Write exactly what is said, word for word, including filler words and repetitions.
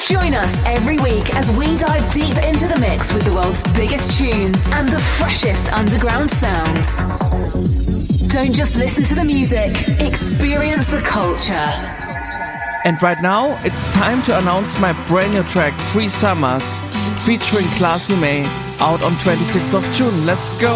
Join us every week as we dive deep into the mix with the world's biggest tunes and the freshest underground sounds. Don't just listen to the music, experience the culture. And right now, it's time to announce my brand new track, Three Summers, featuring Classy May, out on twenty-sixth of June. Let's go!